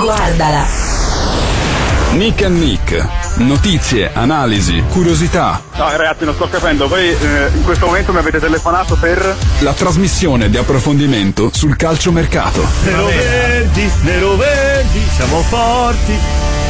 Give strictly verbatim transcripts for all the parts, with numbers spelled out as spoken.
Guardala. Nick and Nick. Notizie, analisi, curiosità. No ragazzi, non sto capendo, voi eh, in questo momento mi avete telefonato per... La trasmissione di approfondimento sul calciomercato. Nero verdi, nero verdi, siamo forti.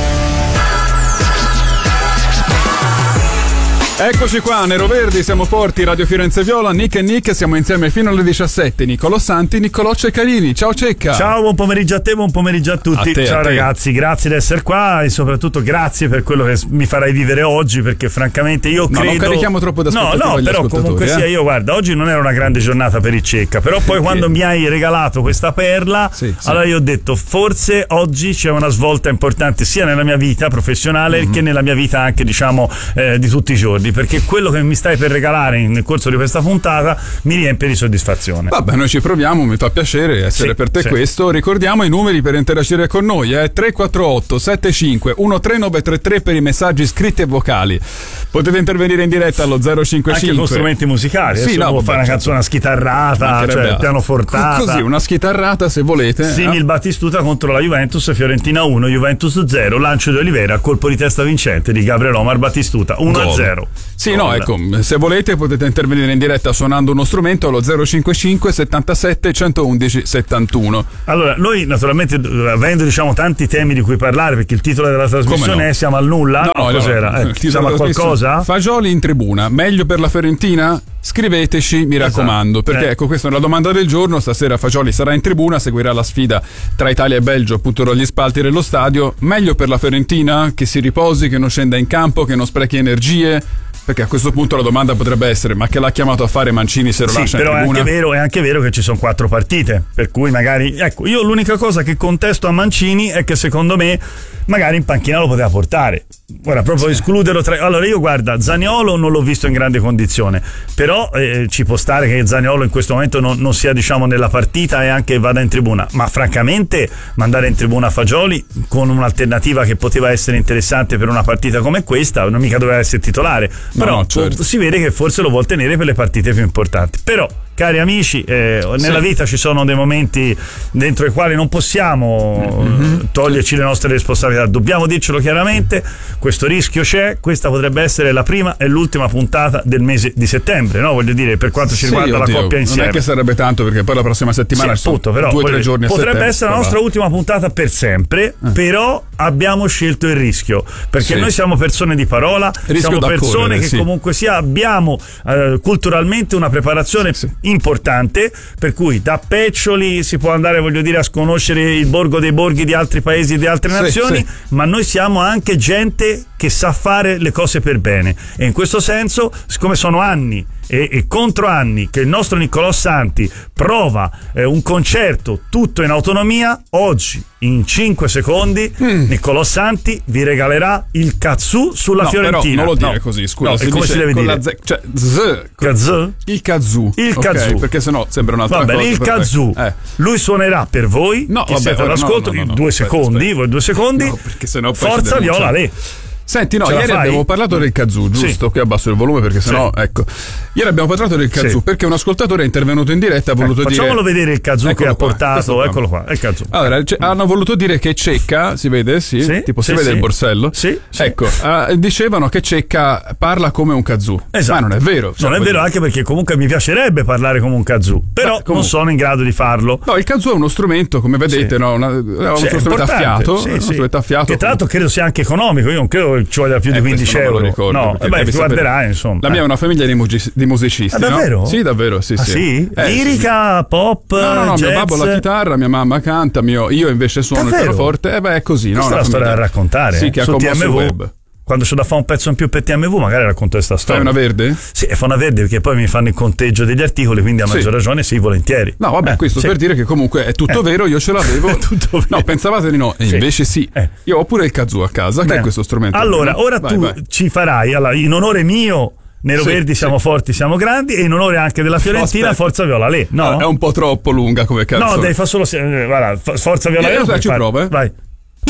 Eccoci qua, Nero Verdi, siamo forti, Radio Firenze Viola, Nick e Nick, siamo insieme fino alle diciassette. Niccolò Santi, Niccolò Ceccarini. Ciao Cecca. Ciao, buon pomeriggio a te, buon pomeriggio a tutti. A te, Ciao a te. ragazzi, grazie di essere qua e soprattutto grazie per quello che mi farai vivere oggi, perché francamente io credo... No, non carichiamo troppo da No, no, però comunque eh? sia, io guarda, oggi non era una grande giornata per il Cecca, però poi quando mi hai regalato questa perla, sì, sì. allora io ho detto forse oggi c'è una svolta importante sia nella mia vita professionale mm-hmm. che nella mia vita anche diciamo eh, di tutti i giorni, perché quello che mi stai per regalare nel corso di questa puntata mi riempie di soddisfazione. Vabbè, noi ci proviamo, mi fa piacere essere Sì, per te sì. questo. Ricordiamo i numeri per interagire con noi, eh? tre quattro otto sette cinque uno tre nove tre tre per i messaggi scritti e vocali. Potete intervenire in diretta allo zero cinque cinque. Anche con strumenti musicali, Sì, adesso no, devo vabbè, fare una certo. canzone, una schitarrata, cioè pianofortata. Così, una schitarrata se volete. Simil eh? Battistuta contro la Juventus, Fiorentina uno, Juventus zero, lancio di Olivera, colpo di testa vincente di Gabriel Omar Battistuta uno a zero. Sì, no, ecco, se volete potete intervenire in diretta suonando uno strumento allo zero cinque cinque settantasette centoundici settantuno. Allora, noi naturalmente avendo diciamo tanti temi di cui parlare, perché il titolo della trasmissione no? è Siamo al nulla, No, no, no, cos'era? no, Eh, il titolo siamo a della qualcosa? Fagioli in tribuna, meglio per la Fiorentina? Scriveteci, mi raccomando, perché Eh. ecco, questa è una domanda del giorno. Stasera Fagioli sarà in tribuna, seguirà la sfida tra Italia e Belgio appunto dagli spalti dello stadio. Meglio per la Fiorentina? Che si riposi, che non scenda in campo, che non sprechi energie? Perché a questo punto la domanda potrebbe essere: ma che l'ha chiamato a fare Mancini se lo Sì, lascia in però è tribuna? anche, vero, è anche vero che ci sono quattro partite, per cui magari, ecco, io l'unica cosa che contesto a Mancini è che secondo me magari in panchina lo poteva portare. Ora, proprio escluderlo tra... Allora io guarda, Zaniolo non l'ho visto in grande condizione, però eh, ci può stare che Zaniolo in questo momento non, non sia diciamo nella partita e anche vada in tribuna, ma francamente mandare in tribuna Fagioli con un'alternativa che poteva essere interessante per una partita come questa, non mica doveva essere titolare, No, però no, certo. si vede che forse lo vuol tenere per le partite più importanti. Però cari amici, eh, nella Sì. vita ci sono dei momenti dentro i quali non possiamo mm-hmm. toglierci le nostre responsabilità, dobbiamo dircelo chiaramente, questo rischio c'è, questa potrebbe essere la prima e l'ultima puntata del mese di settembre, no? Voglio dire, per quanto ci Sì, riguarda oddio, la coppia insieme. Non è che sarebbe tanto, perché poi la prossima settimana Sì, sono appunto, però, due o tre voglio- giorni a potrebbe settembre, essere la però nostra va. ultima puntata per sempre, Eh. però abbiamo scelto il rischio, perché Sì. noi siamo persone di parola, Rischio siamo da persone correre, che sì. comunque sia abbiamo eh, culturalmente una preparazione Sì. importante, per cui da Peccioli si può andare, voglio dire, a sconoscere il borgo dei borghi di altri paesi e di altre Sì, nazioni, sì. ma noi siamo anche gente che sa fare le cose per bene, e in questo senso, siccome sono anni e, e contro anni che il nostro Niccolò Santi prova eh, un concerto tutto in autonomia, oggi in cinque secondi Mm. Niccolò Santi vi regalerà il kazoo sulla No, Fiorentina. però non lo dire No. così, scusa. No, si e come dice si deve con dire? la Z, cioè z, Kazoo? il kazoo. Il Ok, kazoo. perché sennò sembra un'altra Va bene, cosa. il perfetto. kazoo. Eh. Lui suonerà per voi, No, che vabbè, siete ora no, all'ascolto, no, no, no, due aspetta, secondi, aspetta. voi due secondi. No, perché sennò poi ci Forza denunciamo. Viola, lei. Senti, no, Ce la ieri fai? abbiamo parlato del kazoo, giusto? Sì. Qui abbasso il volume perché sennò, ecco. Ieri abbiamo parlato del kazoo Sì. perché un ascoltatore è intervenuto in diretta e ha voluto Ecco, dire... facciamolo vedere il kazoo che Eccolo ha qua, questo portato, qua. eccolo qua, è il kazoo. Allora, c- hanno voluto dire che Cecca, si vede? Sì, Sì, tipo si sì, vede sì. il borsello? Sì, sì. Ecco, eh, dicevano che Cecca parla come un kazoo. Esatto. Ma non è vero. cioè, Non è voglio vero, dire- anche perché comunque mi piacerebbe parlare come un kazoo, però comunque- non sono in grado di farlo. No, il kazoo è uno strumento, come vedete, Sì. no? Una, è uno Sì, è strumento a importante, fiato, sì, è uno sì. strumento a fiato. Che tra l'altro credo sia anche economico, io non credo che ci voglia più di Eh, quindici questo non me euro. lo ricordo, no, perché eh beh, devi ti sapere- guarderai, insomma. La mia Eh. è una famiglia di, musici- di musicisti. Ah, no? davvero? Sì, davvero, sì, Ah, sì. sì? Eh, sì. Lirica, pop, No, no, no, jazz. mio babbo la chitarra, mia mamma canta, mio, io invece suono Davvero? il pianoforte. E beh, è così, no? Questa è Una una storia da famiglia- raccontare. Sì, eh. che ha Su commosso il T M V. web. Quando c'è da fare un pezzo in più per T M V, magari racconto questa Fai storia. una verde? Sì, e fa una verde perché poi mi fanno il conteggio degli articoli, quindi a Sì. maggior ragione sì, volentieri. No, vabbè, Eh, questo sì. per dire che comunque è tutto Eh. vero, io ce l'avevo. Tutto vero. No, pensavate di no, e Sì. invece sì. Eh. Io ho pure il kazoo a casa, che Bene. è questo strumento. Allora, ora Vai, tu vai. ci farai, allora, in onore mio, Nero Sì, Verdi, siamo sì. forti, siamo grandi, e in onore anche della Fiorentina, Aspetta. Forza Viola, lei. No, È un po' troppo lunga come canzone. no, devi fare solo. eh, Guarda, fa- Forza Viola, Eh, lei. dai, ci provo, eh. Vai.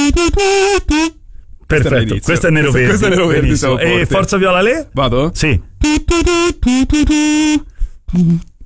Perfetto, l'inizio. questo è Nero Questo- Verdi. questo è Nero Verdi, benissimo. siamo E forti. Forza Viola, lei? Vado? Sì.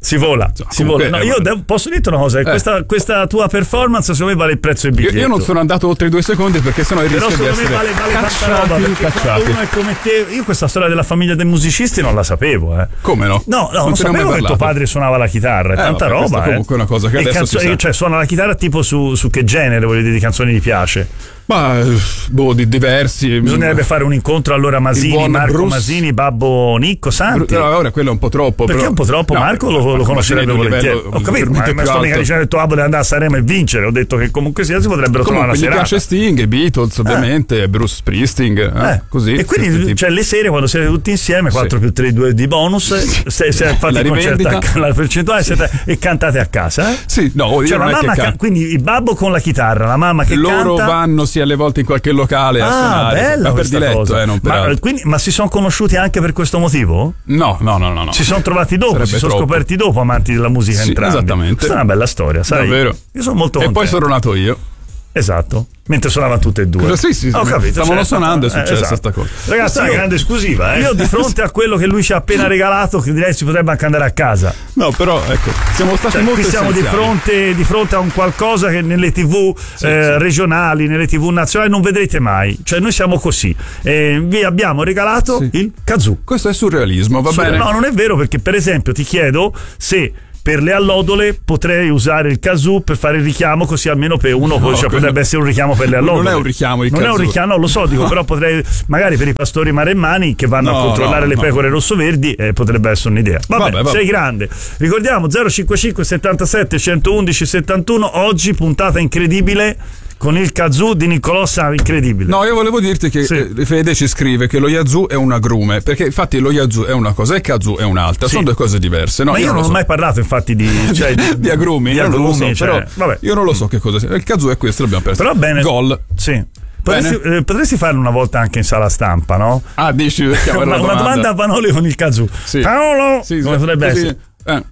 Si vola, Cioè, si vola. No, eh, io devo, posso dirti una cosa, eh. questa, questa tua performance secondo me vale il prezzo del biglietto. Io, io non sono andato oltre i due secondi perché sennò il Però rischio di secondo me essere vale, vale tanta roba, cacciati, perché cacciati. uno è come te. Io questa storia della famiglia dei musicisti non la sapevo, eh. Come no? No, no, non, non sapevo che tuo padre suonava la chitarra, è eh, tanta vabbè, roba, è comunque eh. una cosa che e adesso canzo- si sa. Cioè suona la chitarra tipo su, su che genere, voglio dire, di canzoni gli piace? Ma boh, di diversi. Bisognerebbe fare un incontro allora Masini, Marco Bruce. Masini, Babbo Nicco Santi. Però ora quello è un po' troppo. Perché però... è un po' troppo? No, Marco lo, lo conoscerebbe volentieri. Ho capito, ma non sto mica dicendo che tuo babbo deve andare a Sanremo e vincere. Ho detto che comunque sia si potrebbero trovare una gli serata. piace Sting, i Beatles ovviamente, eh. Bruce Springsteen, eh, eh. così. E quindi cioè, le sere quando siete tutti insieme, quattro sì. più tre, due di bonus, se, se fate il concerto a, la percentuale siete, e cantate a casa. Eh? Sì, no, io cioè, non la è mamma che can- can- quindi il babbo con la chitarra, la mamma che loro canta. vanno sì alle volte in qualche locale a Ah, suonare, bella ma per questa diletto, cosa. eh, non per ma, altro. quindi, ma si sono conosciuti anche per questo motivo? No, no, no, no, no. Si sono trovati dopo, Sarebbe si sono troppo. scoperti dopo, amanti della musica Sì, entrambi. esattamente. Questa è una bella storia, sai? Davvero. Io sono molto E contento. poi sono nato io. Esatto, mentre suonavano tutte e due. Sì, sì, sì. Ho capito. Stavano cioè, suonando, è successa esatto. sta cosa. Ragazzi, è una io, grande esclusiva, eh. io di fronte a quello che lui ci ha appena regalato, che direi si potrebbe anche andare a casa. No, però ecco, siamo stati Cioè, molto qui siamo di essenziali. fronte, di fronte a un qualcosa che nelle tivù Sì, eh, sì. regionali, nelle tivù nazionali non vedrete mai. Cioè noi siamo così. Eh, vi abbiamo regalato Sì. il kazoo. Questo è surrealismo, va Sur- bene? No, non è vero, perché per esempio ti chiedo se per le allodole potrei usare il kazoo per fare il richiamo, così almeno per uno No, cioè, quello- potrebbe essere un richiamo per le allodole. Non è un richiamo il Non è un kazoo. richiamo, no, lo so, dico, però potrei magari per i pastori maremmani che vanno No, a controllare no, le no. pecore rossoverdi eh, potrebbe essere un'idea. Vabbè, Vabbè, vabbè. sei grande. Ricordiamo zero cinquantacinque settantasette centoundici settantuno, oggi puntata incredibile con il kazoo di Niccolò Santi, incredibile. No, io volevo dirti che Sì. eh, Fede ci scrive che lo yazoo è un agrume, perché infatti lo yazoo è una cosa e il kazoo è un'altra, Sì. sono due cose diverse. No, Ma io, non lo ho so. mai parlato infatti di, cioè, di, di agrumi, di io non lo agrumi, so, cioè, però vabbè. io non lo so che cosa sia. Il kazoo è questo, l'abbiamo perso. Però bene. Gol. Sì. Potresti, eh, potresti farlo una volta anche in sala stampa, no? Ah, dici perché Una, una, una domanda a Vanoli con il kazoo. Sì. Paolo! Sì, Come sì, potrebbe così. essere? Eh.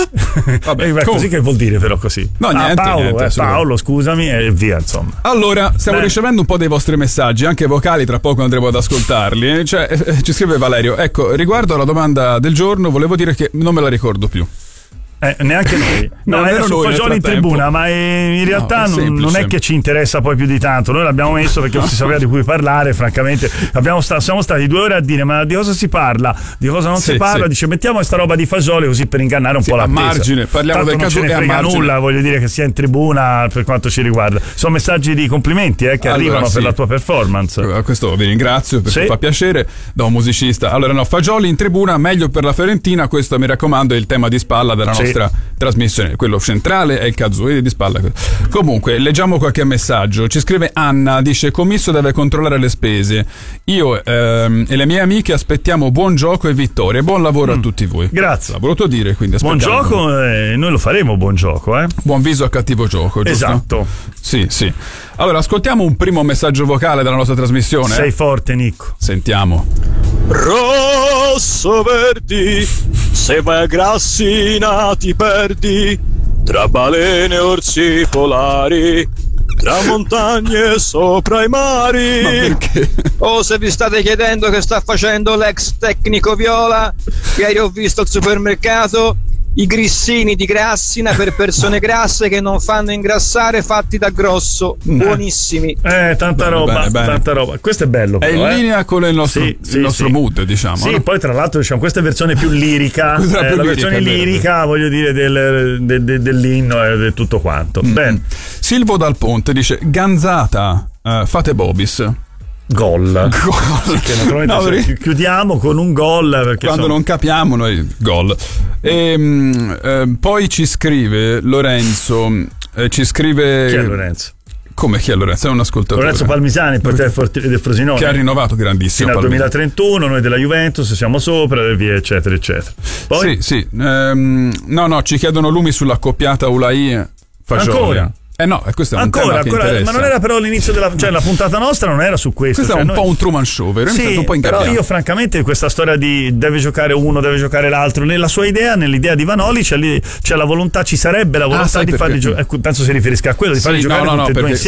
Vabbè, Eh, beh, così comunque. che vuol dire però così? No, Ah, niente, Paolo, niente, eh, assolutamente. Paolo, scusami e via, insomma. Allora, stiamo Bene. ricevendo un po' dei vostri messaggi, anche vocali, tra poco andremo ad ascoltarli. Cioè, eh, ci scrive Valerio, ecco, riguardo alla domanda del giorno, volevo dire che non me la ricordo più. Eh, neanche noi. No, Non era ero su noi nel Fagioli in frattempo. tribuna, ma eh, in realtà No, è non, semplice. non è che ci interessa poi più di tanto. Noi l'abbiamo messo perché non si sapeva di cui parlare, francamente. Abbiamo sta- siamo stati due ore a dire ma di cosa si parla? Di cosa non Sì, si parla? sì. Dice mettiamo questa roba di Fagioli così per ingannare un Sì, po' la a margine, parliamo Tanto del non caso ce ne e a frega margine. nulla, voglio dire che sia in tribuna per quanto ci riguarda. Sono messaggi di complimenti eh, che Allora, arrivano sì. per la tua performance. Eh, Questo vi ringrazio perché Sì. fa piacere da un musicista. Allora no, Fagioli in tribuna, meglio per la Fiorentina, questo mi raccomando è il tema di spalla della Sì. nostra trasmissione, quello centrale è il kazoo e di spalla. Comunque, leggiamo qualche messaggio. Ci scrive Anna, dice commisso deve controllare le spese. Io ehm, e le mie amiche aspettiamo buon gioco e vittorie. Buon lavoro a tutti voi. Grazie. L'ha voluto dire, quindi Buon aspettiamo. gioco, eh, noi lo faremo buon gioco, eh? Buon viso a cattivo gioco, giusto? Esatto. Sì, sì. Allora, ascoltiamo un primo messaggio vocale della nostra trasmissione. Sei forte, Nicco. Sentiamo. Rosso verdi, se vai a Grassina ti perdi, tra balene e orsi polari, tra montagne sopra i mari. Ma perché? O se vi state chiedendo che sta facendo l'ex tecnico Viola, ieri ho visto al supermercato i grissini di Grassina per persone grasse che non fanno ingrassare, fatti da grosso, buonissimi. Eh, tanta Bene, roba, bene, bene. tanta roba. Questo è bello. È però, in eh. linea con il nostro, Sì, il sì, nostro sì. mood, diciamo. Sì, no? poi tra l'altro diciamo questa è versione più lirica, Questa è eh, più la lirica, versione è vero, lirica, voglio dire, del, del- del- dell'inno e di tutto quanto. Bene, Silvo Dal Ponte dice Ganzata, eh, fate Bobis. gol. Gol. Che naturalmente No, se perché chiudiamo con un gol perché quando insomma, non capiamo noi gol. E, eh, poi ci scrive Lorenzo, eh, ci scrive chi è Lorenzo? come chi è Lorenzo? È un ascoltatore Lorenzo Palmisani, il portiere Forti- del Frosinone. che ha rinnovato grandissimo fino al Palmisani. duemilatrentuno, noi della Juventus siamo sopra e via eccetera eccetera. Poi Sì, sì. Ehm, no, no, ci chiedono lumi sulla coppiata Ulai Fagioli. Ancora? Eh no, e questo è un ancora, tema che ancora interessa. ma non era però l'inizio della cioè la puntata nostra non era su questo. Questo cioè è un noi- po' un Truman Show, vero? Io mi Sì, sento un po' però ingabbiato. io francamente questa storia di deve giocare uno, deve giocare l'altro, nella sua idea, nell'idea di Vanoli c'è, lì, c'è la volontà, ci sarebbe la volontà sai di perché? farli giocare, penso si riferisca a quello, di Sì, farli no, giocare no, no, tutti e due perché insieme.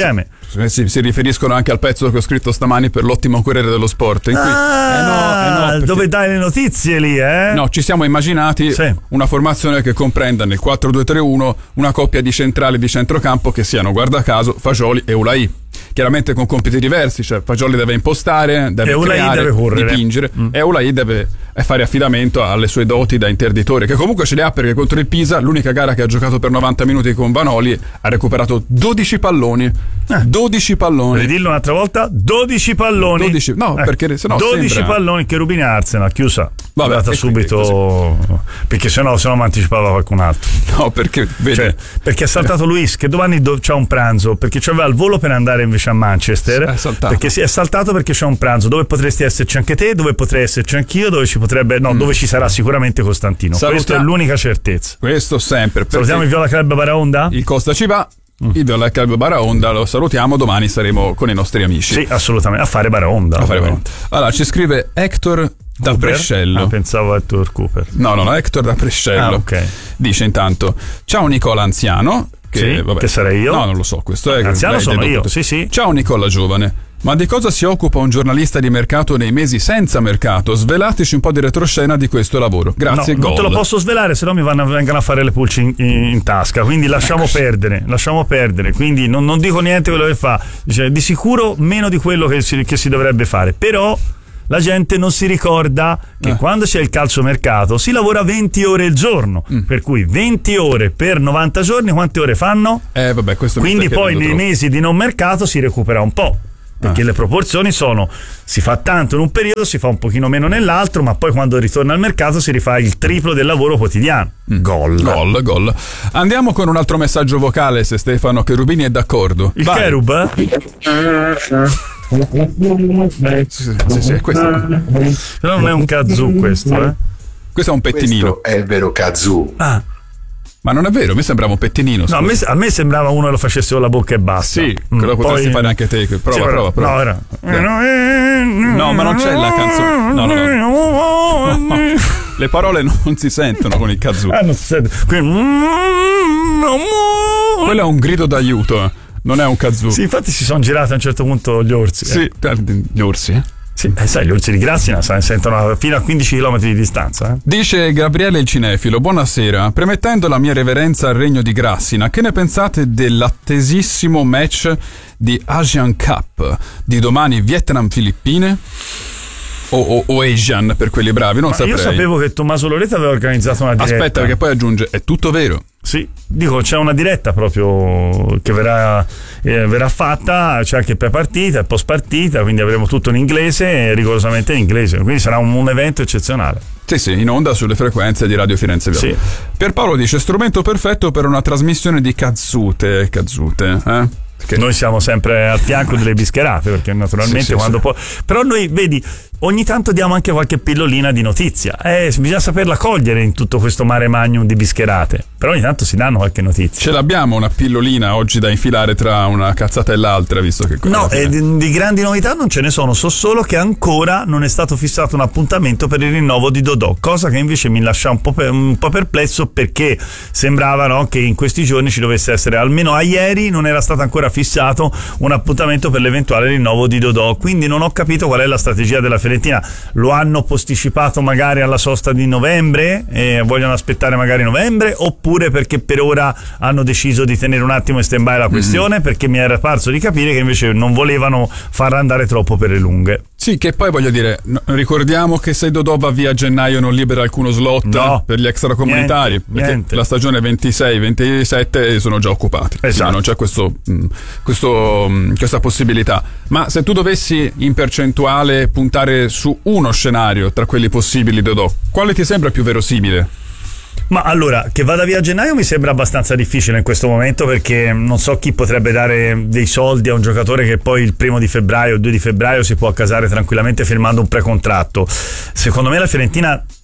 si, si riferiscono anche al pezzo che ho scritto stamani per l'ottimo Corriere dello Sport. In cui, ah, eh no, eh no, perché, dove dai le notizie lì, eh? No, ci siamo immaginati sì. una formazione che comprenda nel quattro due tre uno una coppia di centrali di centrocampo che siano, guarda caso, Fagioli e Ulai. Chiaramente con compiti diversi, cioè Fagioli deve impostare, deve e creare, deve correre. dipingere mm. e Ulai deve fare affidamento alle sue doti da interditore, che comunque ce le ha, perché contro il Pisa, l'unica gara che ha giocato per novanta minuti con Vanoli, ha recuperato dodici palloni. Eh. dodici palloni. Devi dirlo un'altra volta? dodici palloni. dodici, no, eh. perché sennò dodici sembra... palloni, che Rubini Arsenal, chiusa. Vabbè, andata subito, perché sennò se no mi anticipava qualcun altro. No, perché vede. Cioè, perché ha saltato Luis, che domani do, c'ha un pranzo, perché c'aveva il volo per andare invece a Manchester. È saltato. Perché si è saltato perché c'è un pranzo dove potresti esserci anche te, dove potrei esserci anch'io, dove ci potrebbe, no, mm. dove ci sarà sicuramente Costantino. Saluta. Questa è l'unica certezza. Questo sempre. Salutiamo il Viola Club Baraonda. Il Costa ci va. Mm. Il Viola Club Baraonda lo salutiamo, domani saremo con i nostri amici. Sì, assolutamente, a fare Baraonda. A fare Baraonda. Allora, ci scrive Hector da Cooper? Brescello. Ah, pensavo a Hector Cooper. No, no, no, Hector da Brescello. Ah, ok. Dice intanto: ciao Nicola anziano. Che, sì, vabbè, che sarei io? No, non lo so, questo è anziano sono io, sì, sì. Ciao Nicola giovane. Ma di cosa si occupa un giornalista di mercato nei mesi senza mercato? Svelateci un po' di retroscena di questo lavoro. Grazie. No, non te lo posso svelare, se no mi vanno, vengono a fare le pulci in, in, in tasca. Quindi lasciamo perdere, lasciamo perdere. Quindi non, non dico niente quello che fa. Dice, di sicuro meno di quello che si, che si dovrebbe fare. Però la gente non si ricorda che eh. quando c'è il calciomercato si lavora venti ore il giorno, mm. per cui venti ore per novanta giorni quante ore fanno? Eh, vabbè, questo quindi poi nei troppo. mesi di non mercato si recupera un po'. Perché ah. le proporzioni sono: si fa tanto in un periodo, si fa un pochino meno nell'altro, ma poi quando ritorna al mercato si rifà il triplo del lavoro quotidiano. Mm. Gol. Gol, gol. Andiamo con un altro messaggio vocale, se Stefano Cherubini è d'accordo. Il Vai. Cherub? Sì, sì, sì, questo. Però non è un kazoo questo, eh? Questo è un pettinino. Questo è il vero kazoo. Ah. Ma non è vero, mi sembrava un pettinino. No, a me, a me sembrava uno che lo facesse con la bocca e basta. Sì, mm, quello potresti poi... fare anche te. Prova, sì, prova, prova. No, era... no, ma non c'è la canzone. No, no, no. no. Le parole non si sentono con il kazoo. Ah, non si sente. Quello è un grido d'aiuto, non è un kazoo. Sì, infatti si sono girati a un certo punto gli orsi. Sì, eh. gli orsi, eh? Sì, eh, sai, gli orsi di Grassina sentono fino a quindici chilometri di distanza. Eh? Dice Gabriele il cinefilo: buonasera, premettendo la mia reverenza al regno di Grassina, che ne pensate dell'attesissimo match di Asian Cup di domani Vietnam-Filippine? O, o, o Asian per quelli bravi, non Ma saprei. Io sapevo che Tommaso Loretta aveva organizzato una diretta. Aspetta, perché poi aggiunge: è tutto vero. Sì, dico, c'è una diretta proprio che verrà, eh, verrà fatta, c'è anche pre-partita e post-partita, quindi avremo tutto in inglese, rigorosamente in inglese, quindi sarà un, un evento eccezionale. Sì, sì, in onda sulle frequenze di Radio Firenze Viola. Sì. Pierpaolo dice: strumento perfetto per una trasmissione di cazzute, cazzute, eh? Che... Noi siamo sempre al fianco delle bischerate, perché naturalmente sì, sì, quando sì. può. Però noi, vedi, ogni tanto diamo anche qualche pillolina di notizia. Eh, bisogna saperla cogliere in tutto questo mare magnum di bischerate. Però ogni tanto si danno qualche notizia. Ce l'abbiamo una pillolina oggi da infilare tra una cazzata e l'altra, visto che. No, eh, di, di grandi novità non ce ne sono. So solo che ancora non è stato fissato un appuntamento per il rinnovo di Dodò, cosa che invece mi lascia un po', per, un po' perplesso, perché sembrava, no, che in questi giorni ci dovesse essere, almeno a ieri non era stato ancora fissato un appuntamento per l'eventuale rinnovo di Dodò, quindi non ho capito qual è la strategia della Fiorentina. Lo hanno posticipato magari alla sosta di novembre e vogliono aspettare magari novembre, oppure perché per ora hanno deciso di tenere un attimo in stand-by la questione, mm-hmm. perché mi era parso di capire che invece non volevano far andare troppo per le lunghe. Sì, che poi voglio dire, no, ricordiamo che se Dodò va via a gennaio non libera alcuno slot no, per gli extracomunitari, niente, perché niente. la stagione ventisei ventisette sono già occupati, esatto. non c'è questo, mh, questo, mh, questa possibilità. Ma se tu dovessi in percentuale puntare su uno scenario tra quelli possibili Dodò, quale ti sembra più verosimile? Ma allora, che vada via a gennaio mi sembra abbastanza difficile in questo momento, perché non so chi potrebbe dare dei soldi a un giocatore che poi il primo di febbraio, il due di febbraio si può accasare tranquillamente firmando un precontratto. Secondo me la Fiorentina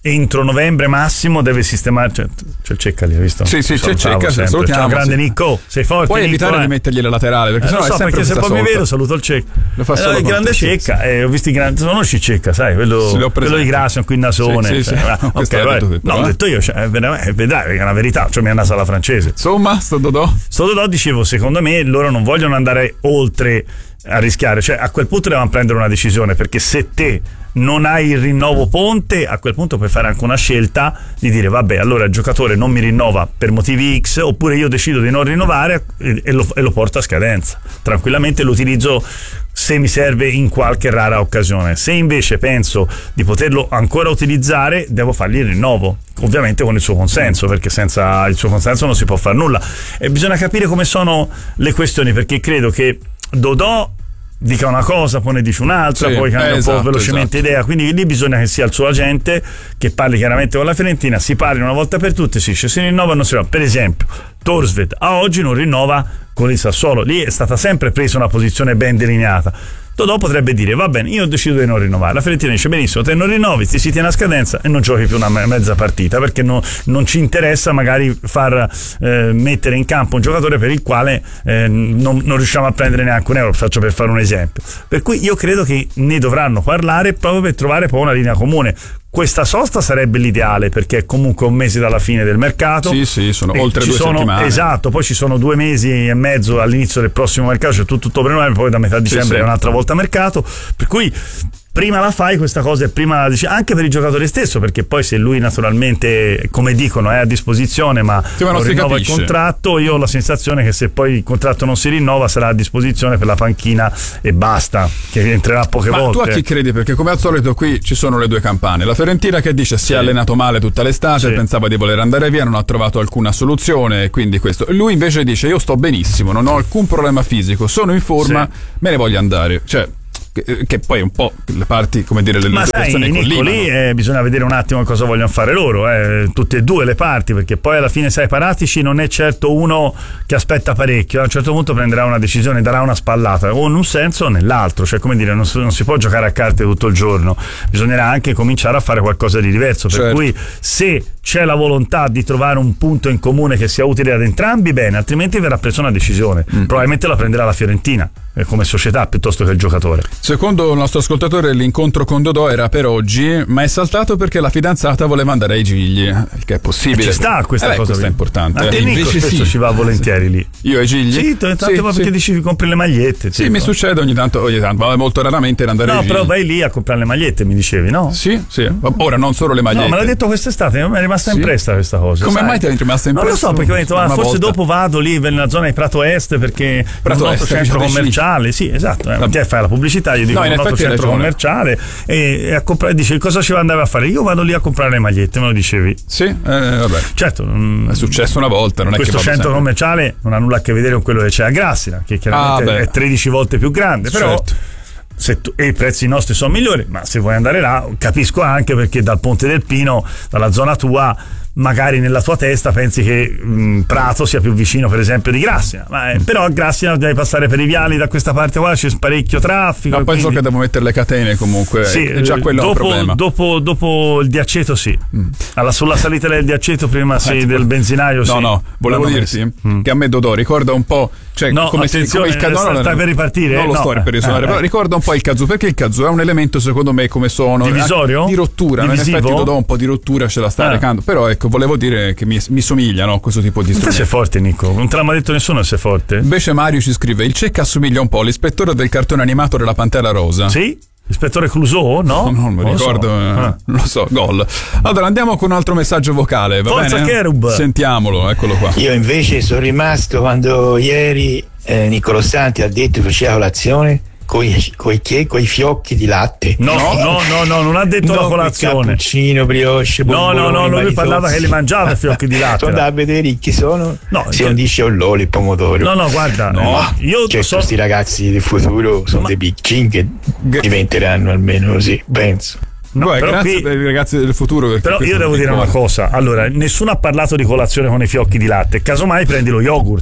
entro novembre massimo deve sistemare. C'è, c'è il Cecca lì, hai visto? Sì, sì, c'è il Cecca, sempre. Ciao grande sì. Nico, sei forte. Puoi Nico, evitare eh. di mettergli la laterale, perché eh, sennò lo so, è sempre perché se poi mi solta. vedo saluto il Cecca. Lo fa solo eh, il grande te, Cecca, sì. eh, ho visto i grandi, conosci Cecca, sai, quello, Sì, quello di Grasso, qui in nasone. Sì, sì, cioè, sì. ah, Questo okay, l'hai detto vai. te, No, però, ho eh. detto io, cioè, vedrai, vedrai, è una verità, cioè mi è andata alla francese. Insomma, sto Dodò. Sto Dodò, dicevo, secondo me loro non vogliono andare oltre a rischiare, cioè a quel punto devono prendere una decisione, perché se te non hai il rinnovo Ponte, a quel punto puoi fare anche una scelta di dire vabbè, allora il giocatore non mi rinnova per motivi X, oppure io decido di non rinnovare e, e, lo, e lo porto a scadenza tranquillamente, lo utilizzo se mi serve in qualche rara occasione. Se invece penso di poterlo ancora utilizzare, devo fargli il rinnovo, ovviamente con il suo consenso, perché senza il suo consenso non si può fare nulla. E bisogna capire come sono le questioni, perché credo che Dodò dica una cosa, poi ne dice un'altra, sì, poi cambia eh, un esatto, po' velocemente esatto. idea, quindi lì bisogna che sia il suo agente che parli chiaramente con la Fiorentina, si parli una volta per tutte, si dice si rinnova o non si rinnova. Per esempio Thorstvedt a oggi non rinnova con il Sassuolo, lì è stata sempre presa una posizione ben delineata. Dodò potrebbe dire va bene, io ho deciso di non rinnovare, la Fiorentina dice benissimo, te non rinnovi, ti si tiene a scadenza e non giochi più una mezza partita, perché no, non ci interessa magari far eh, mettere in campo un giocatore per il quale eh, non, non riusciamo a prendere neanche un euro, faccio per fare un esempio. Per cui io credo che ne dovranno parlare proprio per trovare poi una linea comune. Questa sosta sarebbe l'ideale, perché è comunque un mese dalla fine del mercato. Sì, sì, sono e oltre ci due sono, settimane. Esatto, poi ci sono due mesi e mezzo all'inizio del prossimo mercato, cioè tutto ottobre novembre, poi da metà dicembre sì. è un'altra volta mercato, per cui prima la fai questa cosa e prima la dici, anche per il giocatore stesso, perché poi se lui naturalmente, come dicono, è a disposizione ma sì, ma non non si rinnova il capisce. contratto, io ho la sensazione che se poi il contratto non si rinnova sarà a disposizione per la panchina e basta, che entrerà poche ma volte. tu a chi credi? Perché come al solito qui ci sono le due campane, la Fiorentina che dice si è allenato male tutta l'estate, Sì. pensava di voler andare via, non ha trovato alcuna soluzione, quindi questo. Lui invece dice io sto benissimo, non ho alcun problema fisico, sono in forma, Sì. me ne voglio andare, cioè che, che poi un po' le parti, come dire, le Ma sai, Nico, lì eh, bisogna vedere un attimo cosa vogliono fare loro, eh, tutte e due le parti, perché poi alla fine, sai, Paratici non è certo uno che aspetta parecchio, a un certo punto prenderà una decisione, darà una spallata o in un senso o nell'altro, cioè come dire, non si, non si può giocare a carte tutto il giorno, bisognerà anche cominciare a fare qualcosa di diverso, per certo. cui se c'è la volontà di trovare un punto in comune che sia utile ad entrambi, bene, altrimenti verrà presa una decisione, mm. probabilmente la prenderà la Fiorentina eh, come società piuttosto che il giocatore. Secondo il nostro ascoltatore l'incontro con Dodò era per oggi, ma è saltato perché la fidanzata voleva andare ai Gigli, il che è possibile. E ci sta questa eh beh, cosa, questo è importante. Anche eh. Nico Invece spesso sì. ci va volentieri lì. Io ai Gigli? Sì, tante sì, volte sì. dici compri le magliette. Sì, tipo. mi succede ogni tanto, ogni tanto, ma molto raramente ad andare No, ai Gigli. però vai lì a comprare le magliette, mi dicevi, no? Sì, sì. Ora non solo le magliette. No, me l'ha detto quest'estate, mi è rimasta Sì? impressa questa cosa. Come sai? mai ti è rimasta impressa? Non lo so, perché ho detto, ah, forse volta. dopo vado lì nella zona di Prato Est, perché Prato è un nostro Est, centro vicino ai commerciale. Sì, esatto. Eh, te fai la pubblicità, io dico No, in un nostro effetti hai centro ragione. commerciale e, e a comprare, dice cosa ci andava a fare? Io vado lì a comprare le magliette, me lo dicevi. Sì, eh, vabbè. Certo, mh, È successo una volta, non è questo che vado centro sempre. commerciale non ha nulla a che vedere con quello che c'è a Grassina, che chiaramente Ah, beh. è tredici volte più grande, però Certo. se tu, e i prezzi nostri sono migliori, ma se vuoi andare là capisco anche perché dal Ponte del Pino, dalla zona tua, magari nella tua testa pensi che mh, Prato sia più vicino per esempio di Grassina, ma, eh, però a Grassina devi passare per i viali da questa parte qua, c'è parecchio traffico. Ma poi so quindi... che devo mettere le catene comunque, Sì, è già quello dopo, è un problema. Dopo, dopo il Diaceto sì, mm. Alla, sulla salita del Diaceto prima sì, Eh, del benzinaio sì. No, no, volevo L'hanno dirti messo. Mm. che a me Dodò ricorda un po', cioè No, come, si, come attenzione, il Kazoo, stai- stai per ripartire? Non lo No. sto per risuonare, Eh, però eh. ricorda un po' il Kazoo, perché il Kazoo è un elemento secondo me come suono Divisorio? di rottura, no? In Divisivo? effetti Dodò un po' di rottura ce la sta Ah. recando, però ecco, volevo dire che mi, mi somiglia, no, questo tipo di Te sei strumento. forte, Nico, non te l'ha mai detto nessuno se sei forte? Invece Mario ci scrive: il Cecca assomiglia un po' all'ispettore del cartone animato della Pantera Rosa. Sì? Ispettore Clouseau? No? No, non mi lo ricordo, so. eh, Ah. non lo so, gol. Allora andiamo con un altro messaggio vocale, va Forza bene? Cherub. Sentiamolo, eccolo qua. Io invece sono rimasto quando ieri eh, Niccolò Santi ha detto che faceva colazione coi, coi, che? coi fiocchi di latte. No, no, no, no, non ha detto la No, colazione. cappuccino, brioche, No, no, bomboloni, no, lui maritozzi. parlava che li mangiava i fiocchi di latte. Sono da vedere chi sono. No, si che- non dice olloli e pomodoro. No, no, guarda, No, eh, io Certo, so... questi ragazzi del futuro sono Ma- dei piccini che diventeranno almeno così, penso. No, Beh, però grazie qui- ai ragazzi del futuro. perché Però questo io devo mi dire una ricorda. cosa, allora, nessuno ha parlato di colazione con i fiocchi di latte, casomai prendi lo yogurt.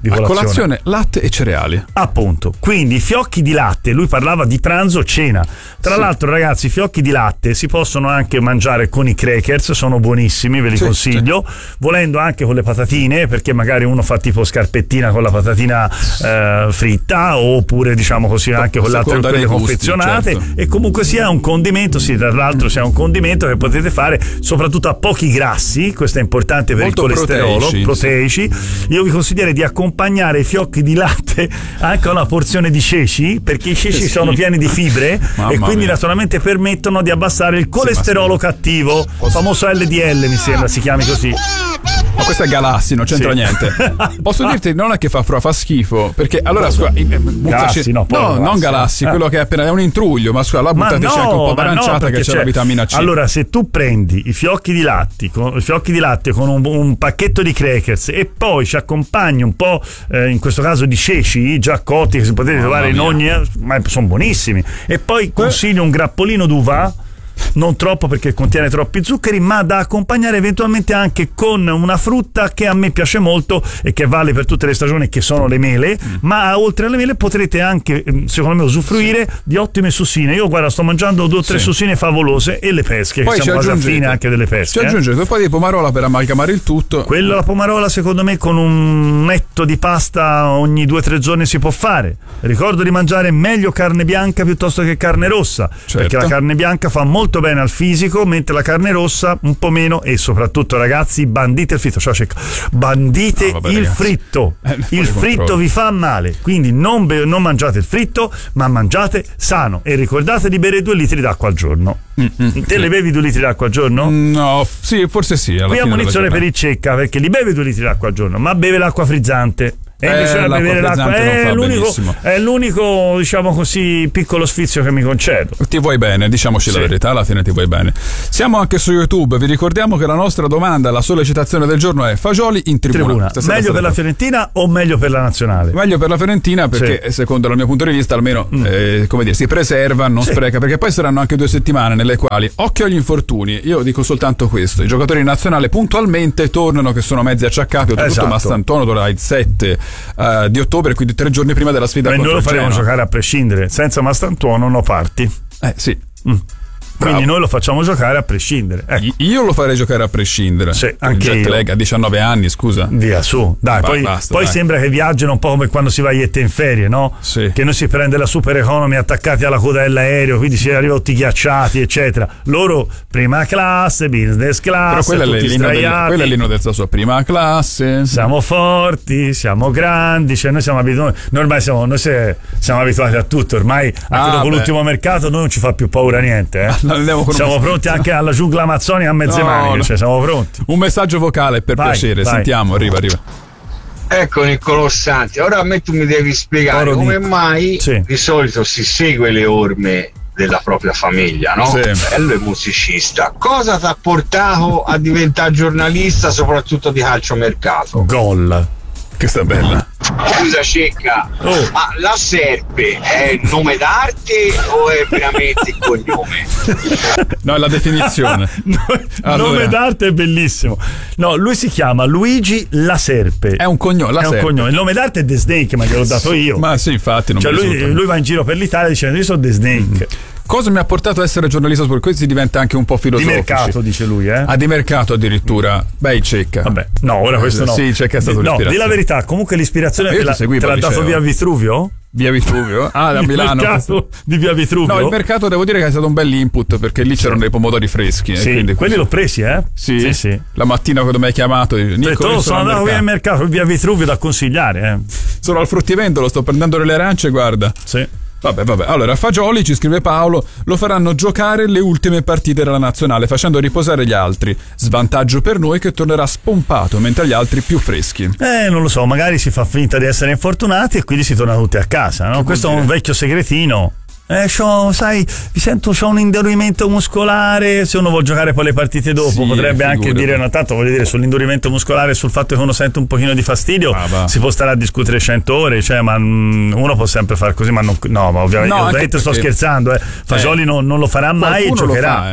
di A colazione. colazione latte e cereali. Appunto, quindi i fiocchi di latte, lui parlava di pranzo cena. Tra Sì. l'altro, ragazzi, i fiocchi di latte si possono anche mangiare con i crackers, sono buonissimi, ve li Sì, consiglio. Volendo anche con le patatine, perché magari uno fa tipo scarpettina con la patatina eh, fritta, oppure diciamo così anche con le altre Seconda quelle dei gusti, confezionate. certo. E comunque sia un condimento, sì, tra l'altro sia un condimento che potete fare soprattutto a pochi grassi, questo è importante per Molto il colesterolo, proteici, proteici. Io vi consiglierei di accompagnare i fiocchi di latte anche a una porzione di ceci, perché i ceci Sì. sono pieni di fibre Mamma e quindi mia. naturalmente permettono di abbassare il colesterolo cattivo, il famoso L D L mi sembra si chiami così. Ma questo è galassi, non c'entra Sì. niente. Posso dirti, non è che fa, fa schifo, perché allora scusa, eh, buttaci- Galassi, no, poi no, Galassi, non galassi, eh. quello che è appena è un intruglio, ma scusa, là Ma buttateci anche un po' ma d'aranciata perché che c'è la vitamina C. Allora, se tu prendi i fiocchi di latte con, i fiocchi di latte con un, un pacchetto di crackers e poi ci accompagni un po', eh, in questo caso di ceci già cotti che si potete Mamma trovare in mia. ogni, ma sono buonissimi. E poi consiglio un grappolino d'uva. Non troppo perché contiene troppi zuccheri, ma da accompagnare eventualmente anche con una frutta che a me piace molto e che vale per tutte le stagioni, che sono le mele. Mm. Ma oltre alle mele potrete anche, secondo me, usufruire sì. di ottime sussine. Io guarda, sto mangiando due o tre sì. sussine favolose e le pesche, poi che siamo quasi a fine anche delle pesche. Ci aggiungete un po' di pomarola per amalgamare il tutto. Quella la pomarola secondo me con un netto di pasta ogni due o tre giorni si può fare. Ricordo di mangiare meglio carne bianca piuttosto che carne rossa, certo. perché la carne bianca fa molto bene al fisico, mentre la carne rossa un po' meno. E soprattutto, ragazzi, bandite il fritto. Ciao, Cecco. Bandite no, vabbè, il ragazzi. fritto. Eh, il fritto controllo. vi fa male, quindi non, be- non mangiate il fritto, ma mangiate sano e ricordate di bere due litri d'acqua al giorno. Mm-mm, Te sì. le bevi due litri d'acqua al giorno? No, sì, forse sì. alla Qui fine ammonizione della per il Cecca, perché li beve due litri d'acqua al giorno, ma beve l'acqua frizzante. E Eh, invece l'acqua bere l'acqua frizzante non è fa l'unico, benissimo. è l'unico, diciamo così, piccolo sfizio che mi concedo. Ti vuoi bene, diciamoci Sì. la verità, alla fine ti vuoi bene. Siamo anche su YouTube, vi ricordiamo che la nostra domanda, la sollecitazione del giorno è fagioli in tribuna. Tribuna. Stasera Meglio state per la Fiorentina o meglio per la nazionale? Meglio per la Fiorentina perché secondo il mio punto di vista almeno Mm. eh, come dire, si preserva, non Sì. spreca, perché poi saranno anche due settimane nelle quali occhio agli infortuni. Io dico soltanto questo: i giocatori in nazionale puntualmente tornano che sono mezzi acciaccati, oltretutto Esatto. Mastantuono torna il sette eh, di ottobre, quindi tre giorni prima della sfida E noi contro lo il faremo Genoa. giocare a prescindere. Senza Mastantuono no parti. Eh sì. Mm. Quindi Bravo. noi lo facciamo giocare a prescindere. Ecco. I- Io lo farei giocare a prescindere. Sì, Il anche jet io. lag a diciannove anni, scusa. Via su, dai, Ba- poi, basta, poi dai. sembra che viaggiano un po' come quando si va a Iette in ferie, no? Sì. Che noi si prende la super economy attaccati alla coda dell'aereo, quindi si arriva tutti ghiacciati, eccetera. Loro prima classe, business class, Però quello è, tutti l'inno del, sdraiati. quello è l'inno della sua prima classe. Siamo forti, siamo grandi, cioè noi siamo abituati, noi ormai siamo, noi se- siamo abituati a tutto, ormai anche Ah, dopo beh. l'ultimo mercato noi non ci fa più paura niente, eh. Andiamo con un Siamo messaggio. pronti anche alla giungla amazzonica a mezze No, maniche, no. cioè siamo pronti. Un messaggio vocale per Vai, piacere, vai. sentiamo, arriva, arriva. Ecco Niccolò Santi, ora a me tu mi devi spiegare Caro come Nico. mai Sì. di solito si segue le orme della propria famiglia, no? Sì. Bello e musicista. Cosa ti ha portato a diventare giornalista, soprattutto di calciomercato? Gol. Questa è bella. Scusa Cecca, Oh. ma la Serpe è il nome d'arte o è veramente il cognome? No, è la definizione. No, Allora. Nome d'arte è bellissimo. No, lui si chiama Luigi La Serpe. È un cognome, la È un Serpe. cognome. Il nome d'arte è The Snake, ma gliel'ho dato io. Ma sì, infatti, non Cioè mi lui, risulta. lui va in giro per l'Italia dicendo io sono The Snake. Cosa mi ha portato a essere giornalista sportivo? Qui si diventa anche un po' Di filosofici. mercato, dice lui, eh. Ah, di mercato addirittura. Beh, Cecca. Vabbè, no, ora questo no. Sì, Cecca è stato No, di l'ispirazione. la verità, comunque l'ispirazione Io te ti l'ha, seguivo te l'ha al dato liceo. via Vitruvio? Via Vitruvio? Ah, da Il Milano. mercato di via Vitruvio? No, il mercato devo dire che è stato un bel input perché lì c'erano dei pomodori freschi. Sì, e quindi quelli l'ho presi, eh? Sì, sì, sì. La mattina quando mi hai chiamato, dico, Ho Nico, detto, io oh, sono sono al andato via al mercato. mercato, via Vitruvio da consigliare, eh. Sono al fruttivendolo, sto prendendo delle arance, guarda. Sì. Vabbè, vabbè. Allora, Fagioli, ci scrive Paolo, lo faranno giocare le ultime partite della nazionale, facendo riposare gli altri. Svantaggio per noi che tornerà spompato, mentre gli altri più freschi. Eh, non lo so, magari si fa finta di essere infortunati e quindi si torna tutti a casa, no? Questo è un vecchio segretino. Eh, c'ho, sai, vi sento, c'ho un indurimento muscolare. Se uno vuol giocare poi le partite dopo, Sì, potrebbe anche figurati. dire, no, tanto voglio dire, sull'indurimento muscolare e sul fatto che uno sente un pochino di fastidio, Ah, va. si può stare a discutere cento ore, cioè, ma mm, uno può sempre fare così, ma non, no, ma ovviamente, No, anche ovviamente sto perché- scherzando, eh. Fagioli Eh, non, non lo farà mai e Qualcuno lo giocherà. fa, eh.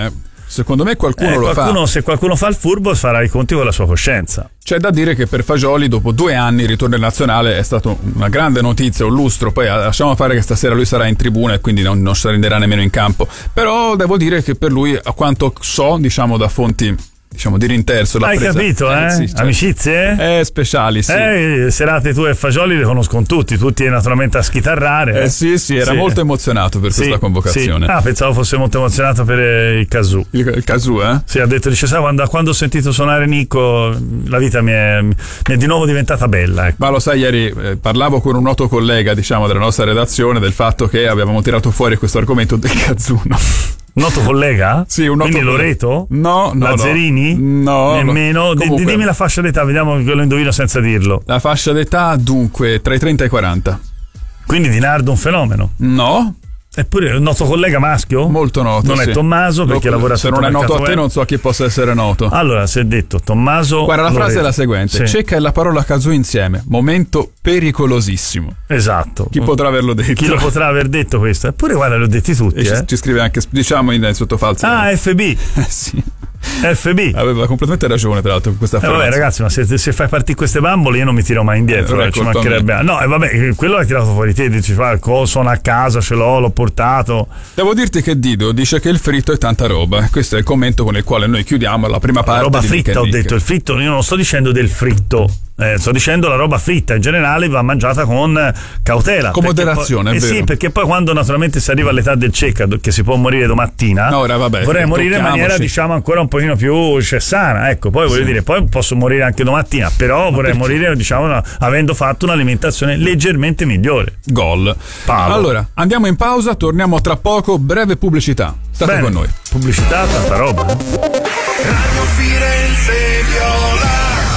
Secondo me qualcuno eh, lo qualcuno, fa. Se qualcuno fa il furbo farà i conti con la sua coscienza. C'è da dire che per Fagioli dopo due anni il ritorno in nazionale è stato una grande notizia, un lustro. Poi lasciamo fare che stasera lui sarà in tribuna e quindi non, non si renderà nemmeno in campo. Però devo dire che per lui, a quanto so, diciamo da fonti diciamo di rinterzo, l'ha hai presa. capito, eh? eh sì, cioè, amicizie? Eh, speciali, sì. Eh, serate tu e Fagioli le conoscono tutti, tutti naturalmente a schitarrare. Eh sì, sì, era sì. molto emozionato per sì, questa convocazione. Sì. Ah, pensavo fosse molto emozionato per il Kazoo. Il, il Kazoo, eh? Sì, ha detto, dice, sai, quando, quando ho sentito suonare Nico, la vita mi è, mi è di nuovo diventata bella. Ecco. Ma lo sai, ieri eh, parlavo con un noto collega, diciamo, della nostra redazione del fatto che avevamo tirato fuori questo argomento del Kazoo, no? Noto collega? Sì, un noto Quindi collega. Loreto? No, no. Lazzerini? No. Nemmeno? No. Comunque, dimmi la fascia d'età, vediamo che lo indovino senza dirlo. La fascia d'età, dunque, tra i trenta e i quaranta. Quindi Di Nardo un fenomeno? No. Eppure è un noto collega maschio? Molto noto. Non sì. è Tommaso perché Lo, lavora se sotto non è noto a te web. non so a chi possa essere noto. Allora, si è detto Tommaso. Guarda, la frase Loreto. è la seguente: Sì. Cecca e la parola Kazoo insieme. Momento pericolosissimo. Esatto. Chi potrà averlo detto? Chi lo potrà aver detto questo? Eppure guarda, li ho detti tutti, E ci, eh. ci scrive anche, diciamo, in sottofalso. Ah, F B. Eh, sì. F B. Aveva completamente ragione, tra l'altro, con questa Eh frase. vabbè, ragazzi, ma se, se fai partire queste bambole io non mi tiro mai indietro, Eh, eh, ci colpa mancherebbe. No, e vabbè, quello l'hai tirato fuori te, dici, fa, sono a casa, ce l'ho, l'ho portato. Devo dirti che Dido dice che il fritto è tanta roba. Questo è il commento con il quale noi chiudiamo la prima parte. La roba di fritta, Nick ho and Nick. detto, il fritto, io non sto dicendo del fritto. Eh, sto dicendo la roba fritta in generale va mangiata con cautela, con moderazione, poi, è eh vero. sì, perché poi quando naturalmente si arriva all'età del cecca, che si può morire domattina, no, ora, vabbè, vorrei morire in maniera tocchiamoci. diciamo ancora un pochino più cioè, sana, ecco, poi voglio Sì. dire, poi posso morire anche domattina, però Ma vorrei perché? morire diciamo una- avendo fatto un'alimentazione leggermente migliore. Gol. Paolo. Allora, andiamo in pausa, torniamo tra poco, breve pubblicità. State Bene. con noi. Pubblicità, tanta roba. eh. Radio Firenze Viola.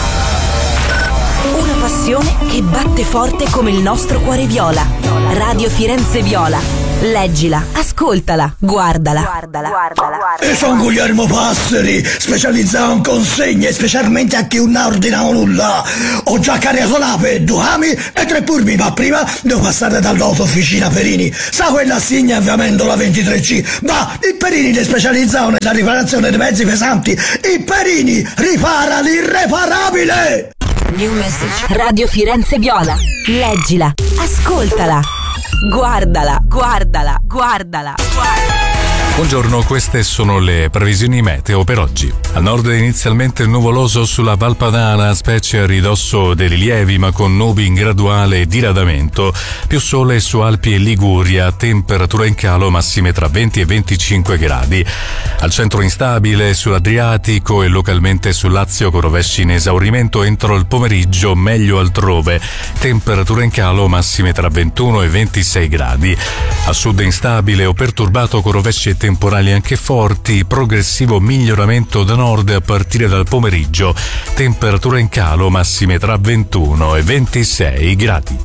Una passione che batte forte come il nostro cuore viola. Radio Firenze Viola. Leggila, ascoltala, guardala. Guardala, guardala. E sono Guglielmo Passeri, specializzato in consegne, specialmente a chi non ha ordinato nulla. Ho già caricato l'ape, due ami e tre purmi, ma prima devo passare dall'auto officina Perini. Sa quella assegna avviamento la ventitré C? Ma i Perini li specializzano nella riparazione dei mezzi pesanti. I Perini ripara l'irreparabile! New message. Radio Firenze Viola. Leggila, ascoltala. Guardala, guardala, guardala. Buongiorno, queste sono le previsioni meteo per oggi. Al nord inizialmente nuvoloso sulla Val Padana, specie a ridosso dei rilievi, ma con nubi in graduale diradamento. Più sole su Alpi e Liguria, temperatura in calo, massime tra venti e venticinque gradi. Al centro instabile sull'Adriatico e localmente sul Lazio con rovesci in esaurimento entro il pomeriggio, meglio altrove. Temperatura in calo, massime tra ventuno e ventisei gradi. A sud instabile o perturbato con rovesci e temporali anche forti, progressivo miglioramento da nord a partire dal pomeriggio, temperatura in calo, massime tra ventuno e ventisei gradi.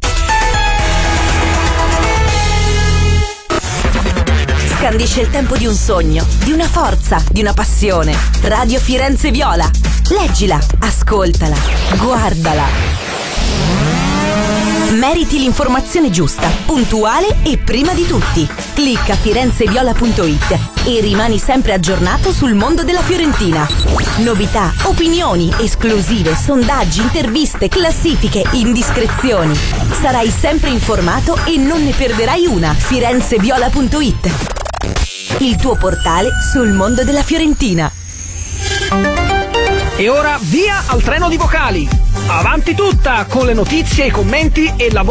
Scandisce il tempo di un sogno, di una forza, di una passione. Radio Firenze Viola. Leggila, ascoltala, guardala. Meriti l'informazione giusta, puntuale e prima di tutti. Clicca firenzeviola punto it e rimani sempre aggiornato sul mondo della Fiorentina. Novità, opinioni, esclusive, sondaggi, interviste, classifiche, indiscrezioni. Sarai sempre informato e non ne perderai una. firenzeviola punto it, il tuo portale sul mondo della Fiorentina. E ora via al treno di vocali. Avanti tutta con le notizie, i commenti e la